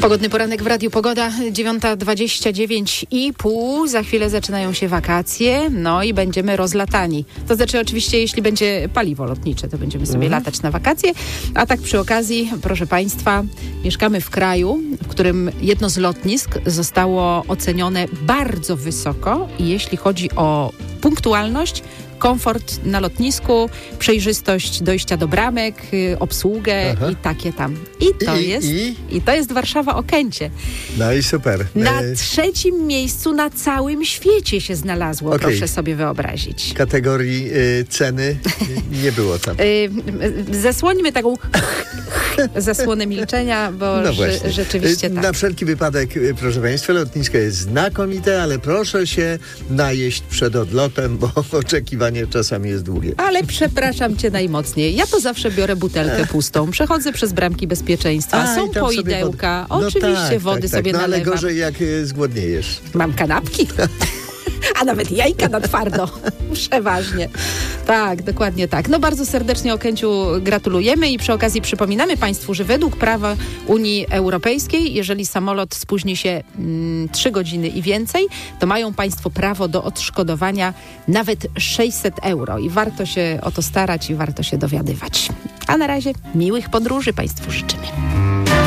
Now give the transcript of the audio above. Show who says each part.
Speaker 1: Pogodny poranek w Radiu Pogoda, 9:29,5. Za chwilę zaczynają się wakacje, no i będziemy rozlatani. To znaczy oczywiście, jeśli będzie paliwo lotnicze, to będziemy sobie latać na wakacje. A tak przy okazji, proszę Państwa, mieszkamy w kraju, w którym jedno z lotnisk zostało ocenione bardzo wysoko, i jeśli chodzi o punktualność, komfort na lotnisku, przejrzystość dojścia do bramek, obsługę i takie tam. I to jest Warszawa-Okęcie.
Speaker 2: No i super.
Speaker 1: Na trzecim miejscu na całym świecie się znalazło, proszę sobie wyobrazić.
Speaker 2: Kategorii ceny nie było tam.
Speaker 1: Zasłońmy taką zasłonę milczenia, bo rzeczywiście tak.
Speaker 2: Na wszelki wypadek, proszę Państwa, lotnisko jest znakomite, ale proszę się najeść przed odlotem, bo oczekiwanie czasami jest długie.
Speaker 1: Ale przepraszam Cię najmocniej. Ja to zawsze biorę butelkę pustą. Przechodzę przez bramki bezpieczeństwa. Są poidełka. Oczywiście wody sobie nalewam.
Speaker 2: Ale gorzej jak zgłodniejesz.
Speaker 1: Mam kanapki. A nawet jajka na twardo. Przeważnie. Tak, dokładnie tak. No bardzo serdecznie Okęciu gratulujemy i przy okazji przypominamy Państwu, że według prawa Unii Europejskiej, jeżeli samolot spóźni się 3 godziny i więcej, to mają Państwo prawo do odszkodowania nawet 600 euro. I warto się o to starać i warto się dowiadywać. A na razie miłych podróży Państwu życzymy.